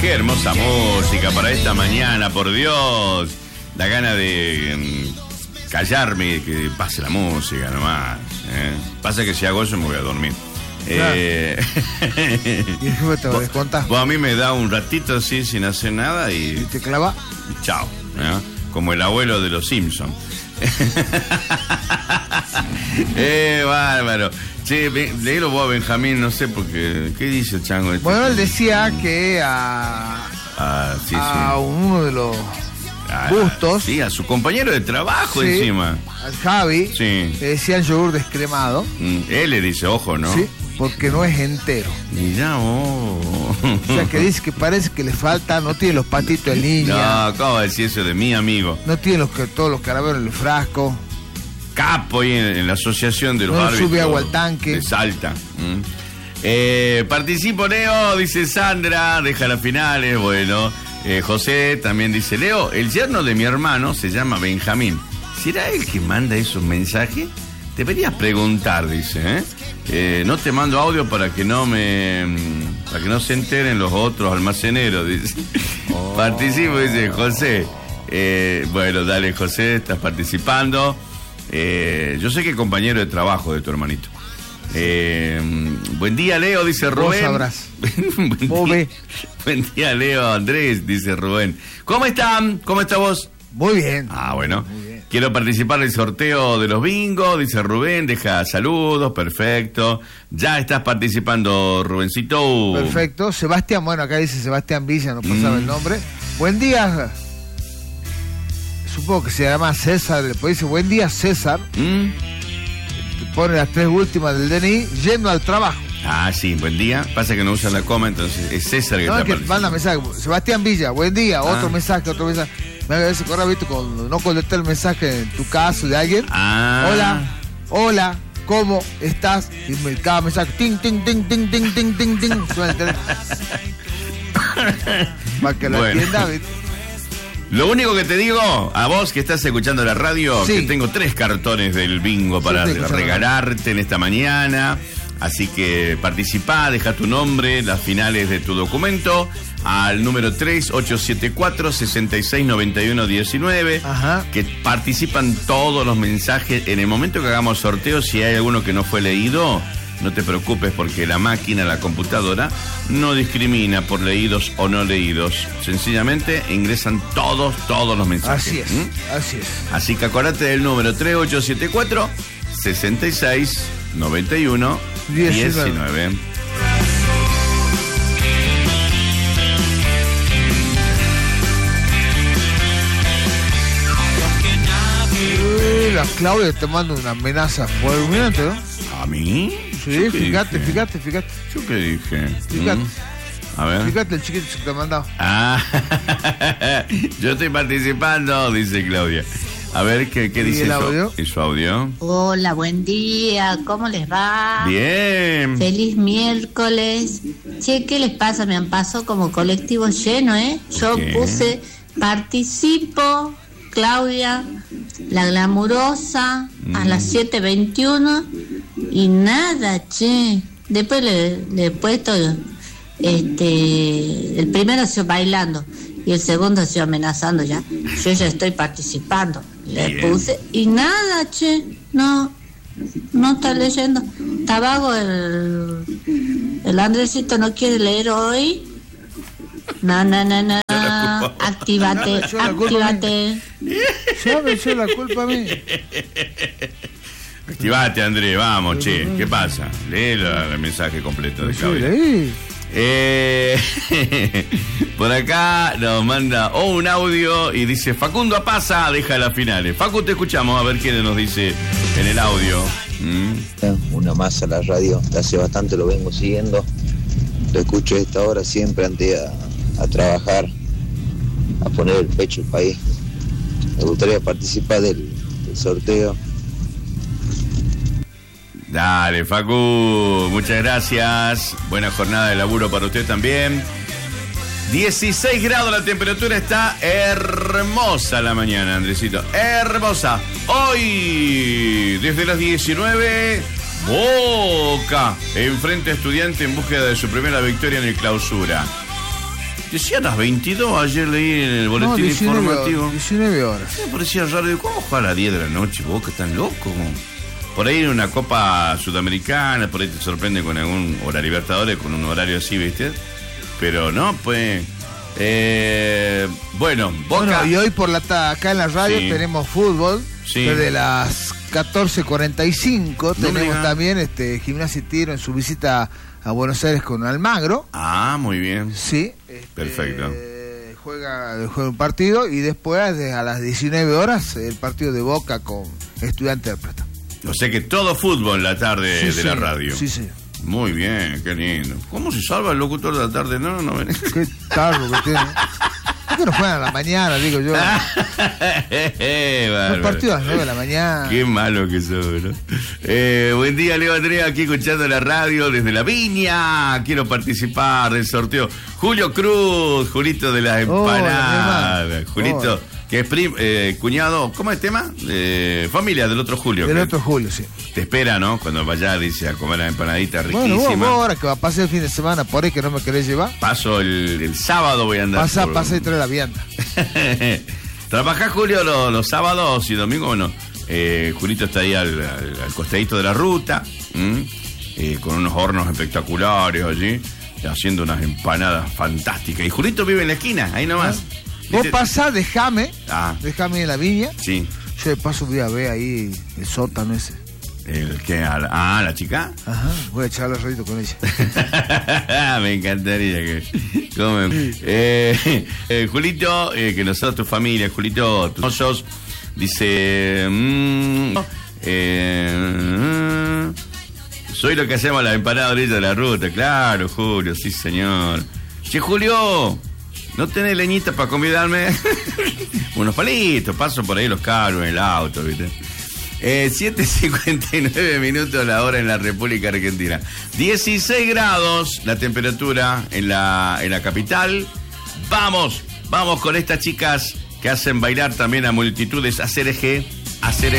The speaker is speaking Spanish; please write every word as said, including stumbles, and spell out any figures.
Qué hermosa música para esta mañana, por Dios. Da gana de um, callarme y que pase la música nomás. ¿eh? Pasa que si hago eso me voy a dormir. Claro. Eh... y después te lo descontás. Vos a mí me da un ratito así sin hacer nada y... ¿Y te clava? Chao. ¿eh? Como el abuelo de los Simpsons. eh, bárbaro. Che, léelo vos a Benjamín, no sé porque... ¿Qué dice el chango? Este? Bueno, él decía que a... Ah, sí, a sí. uno de los ah, Bustos... Sí, a su compañero de trabajo sí, encima. Al Javi. Sí. Le decían yogur descremado. Mm, él le dice, ojo, ¿no? Sí, porque no es entero. Mirá vos. O sea, que dice que parece que le falta, no tiene los patitos de línea. No, ¿cómo va a decir eso de mi amigo? No tiene los, todos los caramelos en el frasco. Capo y en, en la asociación de los no árbitros. No sube agua al tanque. De Salta. ¿Mm? Eh, participo, Leo, dice Sandra, deja las finales, bueno. Eh, José también dice, Leo, el yerno de mi hermano se llama Benjamín. ¿Será él que manda esos mensajes? Deberías preguntar, dice, ¿eh? Eh, no te mando audio para que no me... para que no se enteren los otros almaceneros, dice. Oh. Participo, dice José. Eh, bueno, dale, José, estás participando. Eh, yo sé que es compañero de trabajo de tu hermanito. Eh, buen día, Leo, dice Rubén. Vos sabrás. buen, día, buen día, Leo, Andrés, dice Rubén. ¿Cómo están? ¿Cómo estás vos? Muy bien. Ah, bueno. Muy bien. Quiero participar del sorteo de los bingos, dice Rubén, deja saludos, perfecto. Ya estás participando, Rubencito. Perfecto. Sebastián, bueno, acá dice Sebastián Villa, no pasaba mm. el nombre. Buen día. Supongo que se llama César, después dice buen día, César. Mm. Pone las tres últimas del D N I, yendo al trabajo. Ah, sí, buen día. Pasa que no usa la coma, entonces es César que no, está es que manda mensaje. Sebastián Villa, buen día, ah. otro mensaje, otro mensaje. Me a veces corre, viste, cuando no contesté el mensaje en tu caso de alguien. Ah. Hola, hola, ¿cómo estás? Y me cada mensaje, ting, ting, ting, ting, ting, ting, ting, ting. Suena el teléfono. Para que la bueno. entienda, viste. Lo único que te digo, a vos que estás escuchando la radio, sí. que tengo tres cartones del bingo para sí, regalarte en esta mañana. Así que participá, deja tu nombre, las finales de tu documento, al número tres ocho siete cuatro, seis seis nueve uno uno nueve. Ajá. Que participan todos los mensajes. En el momento que hagamos sorteo, si hay alguno que no fue leído, no te preocupes porque la máquina, la computadora, no discrimina por leídos o no leídos. Sencillamente ingresan todos, todos los mensajes. Así es, ¿Mm? así es. Así que acuérdate del número tres ocho siete cuatro, seis seis nueve uno uno nueve. Uy, la Claudia te manda una amenaza fulminante, ¿no? ¿A mí? Sí, fíjate, fíjate, fíjate. ¿Yo qué dije? Fíjate. ¿Mm? A ver. Fíjate el chiquito que te ha mandado. Ah, yo estoy participando, dice Claudia. A ver, ¿qué, qué dice eso? ¿Y su audio? Hola, buen día, ¿cómo les va? Bien. Feliz miércoles. Che, ¿qué les pasa? Me han pasado como colectivo lleno, ¿eh? Yo ¿Qué? puse participo, Claudia, la glamurosa, mm. a las siete veintiuno y nada, che. Después le, le he puesto, este, el primero ha sido bailando y el segundo ha sido amenazando ya. Yo ya estoy participando. Le Bien. puse y nada, che, no, no está leyendo. Está vago el, el Andresito, no quiere leer hoy. No, no, no, no. Actívate, actívate. Ya me echó la culpa a mí. Activate, Andrés, vamos, che. ¿Qué pasa? Lee el mensaje completo de Claudia. Sí, eh, por acá nos manda oh, un audio y dice Facundo Apaza, deja las finales. Facu, te escuchamos a ver qué nos dice en el audio. ¿Mm? Una más a la radio, hace bastante lo vengo siguiendo. Lo escucho a esta hora siempre antes a, a trabajar, a poner el pecho al país. Me gustaría participar del, del sorteo. Dale, Facu, muchas gracias. Buena jornada de laburo para usted también. dieciséis grados la temperatura, está hermosa la mañana, Andresito. Hermosa. Hoy, desde las diecinueve, Boca enfrenta a Estudiante en búsqueda de su primera victoria en el Clausura. Decía a las veintidós, ayer leí en el boletín No, diecinueve, informativo. diecinueve horas. Me parecía raro, digo, ¿cómo juega a las diez de la noche? ¿Vos que están locos? Por ahí en una Copa Sudamericana, por ahí te sorprende con algún hora Libertadores, con un horario así, ¿viste? Pero no, pues... Eh, bueno, Boca... Bueno, y hoy por la ta- acá en la radio Sí. tenemos fútbol. Sí. Desde las catorce cuarenta y cinco No me tenemos digas. también este Gimnasia y Tiro en su visita a Buenos Aires con Almagro. Ah, muy bien. Sí. Este, Perfecto. Juega, juega un partido y después de- a las diecinueve horas el partido de Boca con Estudiantes de Plata. O sea que todo fútbol en la tarde Sí, de sí, la radio. Sí, sí. Muy bien, qué lindo. ¿Cómo se salva el locutor de la tarde? No, no, ven. Qué tarde que tiene. ¿Por qué no juegan a la mañana, digo yo? El partido a las nueve de la mañana. Qué malo que sos, ¿no? Eh, buen día, Leo Andrea, aquí escuchando la radio desde la Viña. Quiero participar del sorteo. Julio Cruz, Julito de las Hola, empanadas. mi hermano. Julito, Hola. que es prim- eh, cuñado, ¿cómo es el tema? Eh, familia del otro Julio. Del que otro Julio, sí. Te espera, ¿no? Cuando vayas, dice, a comer la empanadita Bueno, riquísima. vos, vos ahora que va a pasar el fin de semana por ahí que no me querés llevar, Paso el, el sábado, voy a andar. pasa, por- pasa y trae la vianda. ¿Trabajás, Julio, los, los sábados y domingos? Bueno, eh, Julito está ahí al, al, al costadito de la ruta, ¿m? eh, con unos hornos espectaculares allí, haciendo unas empanadas fantásticas. Y Julito vive en la esquina, ahí nomás. Vos ¿Viste? pasás, dejame, Ah, dejame en la viña. sí. Yo de paso voy a ver ahí el sótano ese. El que, a la- ah, la chica. Ajá, voy a echarle el ratito con ella. Me encantaría que comen. Eh, eh, Julito, eh, que nosotros, tu familia, Julito, tus sos, dice, mm, eh, soy lo que hacemos la empanada orilla de la ruta, claro, Julio, sí señor. Che, Julio, ¿no tenés leñita para convidarme? Unos palitos, paso por ahí los carros en el auto, ¿viste? Eh, siete cincuenta y nueve minutos la hora en la República Argentina. dieciséis grados la temperatura en la, en la capital. Vamos, vamos con estas chicas que hacen bailar también a multitudes. Hacer eje, hacer eje.